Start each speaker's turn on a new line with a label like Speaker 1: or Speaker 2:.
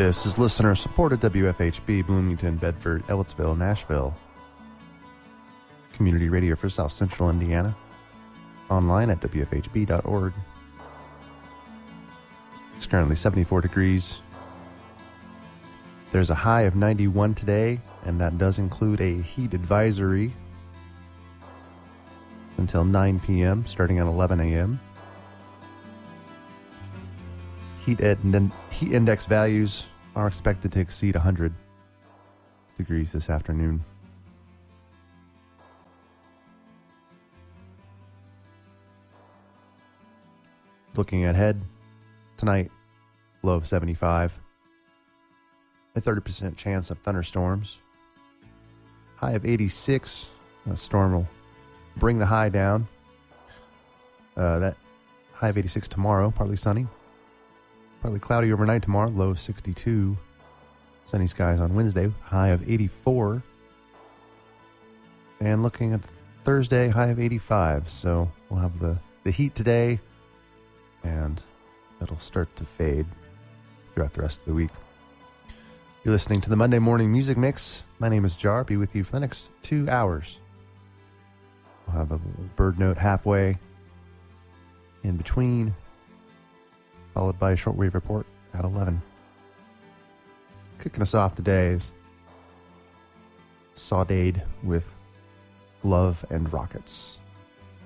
Speaker 1: This is listener-supported WFHB, Bloomington, Bedford, Ellettsville, Nashville. Community radio for South Central Indiana. Online at WFHB.org. It's currently 74 degrees. There's a high of 91 today, and that does include a heat advisory until 9 p.m., starting at 11 a.m. Heat index values are expected to exceed 100 degrees this afternoon. Looking ahead, tonight, low of 75. A 30% chance of thunderstorms. High of 86. A storm will bring the high down. That high of 86 tomorrow, partly sunny. Partly cloudy overnight tomorrow, low of 62. Sunny skies on Wednesday, high of 84. And looking at Thursday, high of 85. So we'll have the heat today, and it'll start to fade throughout the rest of the week. You're listening to the Monday Morning Music Mix. My name is Jar. I'll be with you for the next 2 hours. We'll have a bird note halfway in between, followed by a shortwave report at 11. Kicking us off today is Saudade with Love and Rockets.